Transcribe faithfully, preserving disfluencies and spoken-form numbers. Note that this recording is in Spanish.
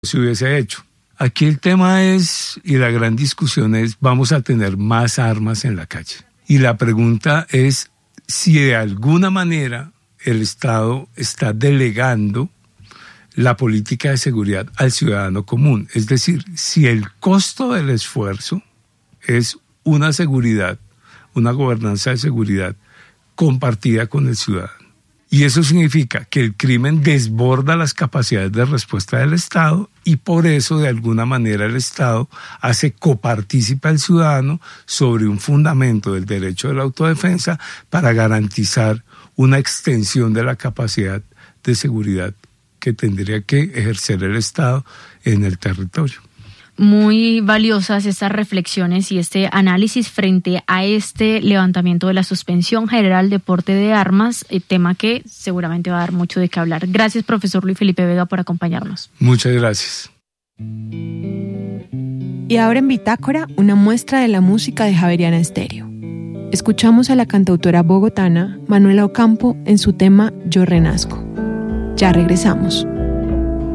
se hubiese hecho. Aquí el tema es, y la gran discusión es, vamos a tener más armas en la calle. Y la pregunta es si de alguna manera el Estado está delegando la política de seguridad al ciudadano común. Es decir, si el costo del esfuerzo es una seguridad, una gobernanza de seguridad compartida con el ciudadano. Y eso significa que el crimen desborda las capacidades de respuesta del Estado y por eso, de alguna manera, el Estado hace copartícipe al ciudadano sobre un fundamento del derecho de la autodefensa para garantizar una extensión de la capacidad de seguridad que tendría que ejercer el Estado en el territorio. Muy valiosas estas reflexiones y este análisis frente a este levantamiento de la suspensión general de porte de armas, tema que seguramente va a dar mucho de qué hablar. Gracias, profesor Luis Felipe Vega, por acompañarnos. Muchas gracias. Y ahora en Bitácora, una muestra de la música de Javeriana Estéreo. Escuchamos a la cantautora bogotana Manuela Ocampo en su tema Yo Renazco. Ya regresamos.